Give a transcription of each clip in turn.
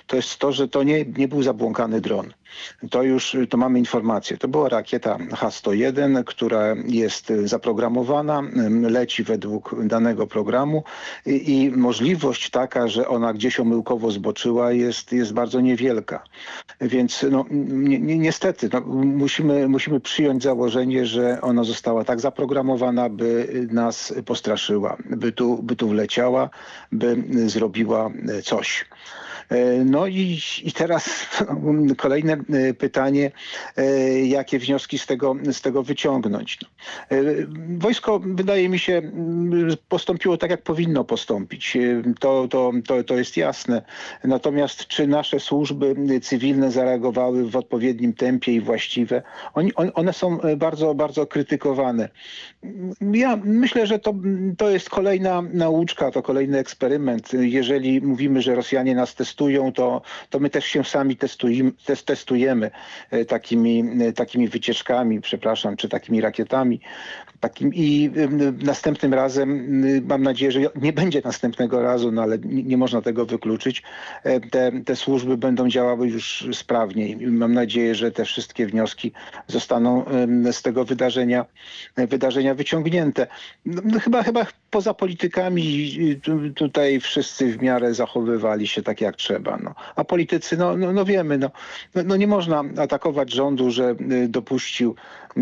to jest to, że to nie był zabłąkany dron. To mamy informację. To była rakieta H-101, która jest zaprogramowana, leci według danego programu i możliwość taka, że ona gdzieś omyłkowo zboczyła jest bardzo niewielka. Więc niestety musimy przyjąć założenie, że ona została tak zaprogramowana, by nas postraszyła, by tu wleciała, by zrobiła coś. No i teraz kolejne pytanie, jakie wnioski z tego wyciągnąć. Wojsko, wydaje mi się, postąpiło tak, jak powinno postąpić. To jest jasne. Natomiast czy nasze służby cywilne zareagowały w odpowiednim tempie i właściwe? One są bardzo, bardzo krytykowane. Ja myślę, że to jest kolejna nauczka, to kolejny eksperyment. Jeżeli mówimy, że Rosjanie nas testują, to my też się sami testujemy takimi wycieczkami, czy takimi rakietami. I następnym razem, mam nadzieję, że nie będzie następnego razu, no ale nie można tego wykluczyć, te służby będą działały już sprawniej. Mam nadzieję, że te wszystkie wnioski zostaną z tego wydarzenia wyciągnięte. Chyba poza politykami tutaj wszyscy w miarę zachowywali się tak jak trzeba. No. A politycy, wiemy, nie można atakować rządu, że dopuścił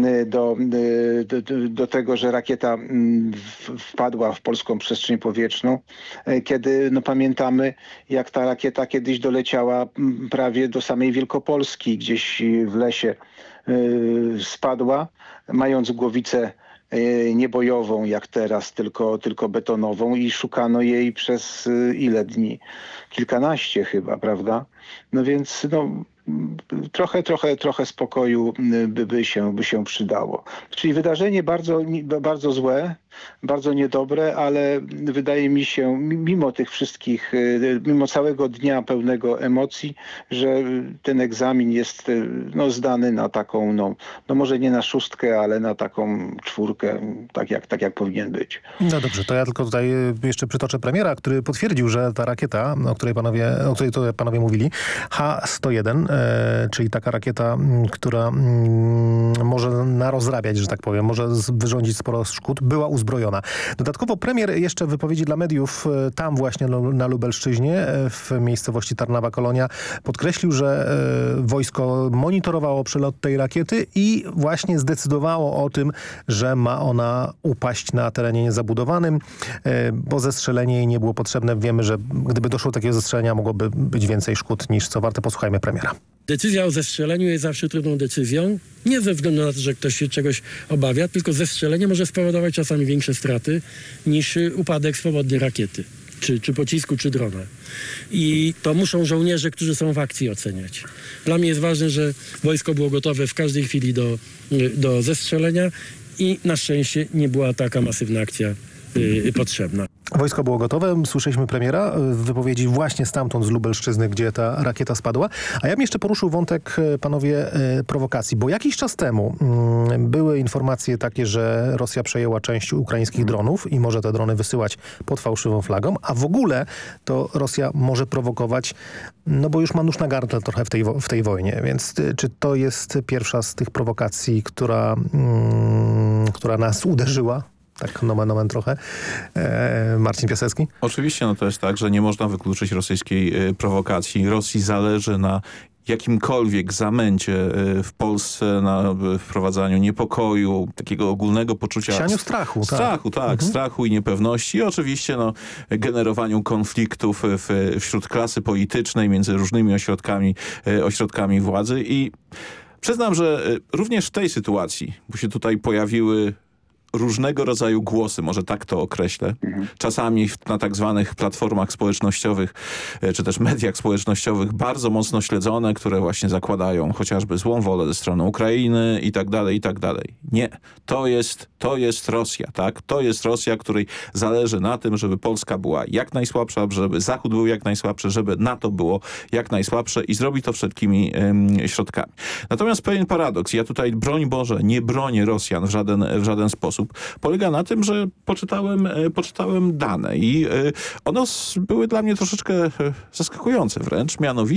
do tego, że rakieta wpadła w polską przestrzeń powietrzną, kiedy pamiętamy, jak ta rakieta kiedyś doleciała prawie do samej Wielkopolski, gdzieś w lesie spadła, mając głowicę niebojową jak teraz, tylko betonową i szukano jej przez ile dni? Kilkanaście chyba, prawda? No więc trochę spokoju by się przydało. Czyli wydarzenie bardzo, bardzo złe, bardzo niedobre, ale wydaje mi się, mimo tych wszystkich, mimo całego dnia pełnego emocji, że ten egzamin jest zdany na taką, może nie na 6, ale na taką 4, tak jak powinien być. No dobrze, to ja tylko tutaj jeszcze przytoczę premiera, który potwierdził, że ta rakieta, o której tutaj panowie mówili, H-101, czyli taka rakieta, która może narozrabiać, że tak powiem, może wyrządzić sporo szkód, była uzbrojona. Dodatkowo premier jeszcze w wypowiedzi dla mediów tam właśnie na Lubelszczyźnie, w miejscowości Tarnawa-Kolonia, podkreślił, że wojsko monitorowało przelot tej rakiety i właśnie zdecydowało o tym, że ma ona upaść na terenie niezabudowanym, bo zestrzelenie jej nie było potrzebne. Wiemy, że gdyby doszło do takiego zestrzelenia, mogłoby być więcej szkód niż co warte. Posłuchajmy premiera. Decyzja o zestrzeleniu jest zawsze trudną decyzją. Nie ze względu na to, że ktoś się czegoś obawia, tylko zestrzelenie może spowodować czasami większe straty niż upadek swobodnej rakiety, czy pocisku, czy drona. I to muszą żołnierze, którzy są w akcji, oceniać. Dla mnie jest ważne, że wojsko było gotowe w każdej chwili do zestrzelenia i na szczęście nie była taka masywna akcja potrzebna. Wojsko było gotowe, słyszeliśmy premiera w wypowiedzi właśnie stamtąd z Lubelszczyzny, gdzie ta rakieta spadła. A ja bym jeszcze poruszył wątek, panowie, prowokacji, bo jakiś czas temu były informacje takie, że Rosja przejęła część ukraińskich dronów i może te drony wysyłać pod fałszywą flagą, a w ogóle to Rosja może prowokować, bo już ma nóż na gardle trochę w tej wojnie, więc czy to jest pierwsza z tych prowokacji, która nas uderzyła? Tak nomen omen trochę. Marcin Piasecki? Oczywiście to jest tak, że nie można wykluczyć rosyjskiej prowokacji. Rosji zależy na jakimkolwiek zamęcie w Polsce, na wprowadzaniu niepokoju, takiego ogólnego poczucia... Sianiu strachu. Strachu i niepewności. I oczywiście generowaniu konfliktów wśród klasy politycznej między różnymi ośrodkami władzy. I przyznam, że również w tej sytuacji, bo się tutaj pojawiły różnego rodzaju głosy, może tak to określę, czasami na tak zwanych platformach społecznościowych, czy też mediach społecznościowych bardzo mocno śledzone, które właśnie zakładają chociażby złą wolę ze strony Ukrainy i tak dalej, i tak dalej. Nie. To jest Rosja, tak? To jest Rosja, której zależy na tym, żeby Polska była jak najsłabsza, żeby Zachód był jak najsłabszy, żeby NATO było jak najsłabsze i zrobi to wszelkimi środkami. Natomiast pewien paradoks, ja tutaj, broń Boże, nie bronię Rosjan w żaden sposób, polega na tym, że poczytałem dane i one były dla mnie troszeczkę zaskakujące wręcz, mianowicie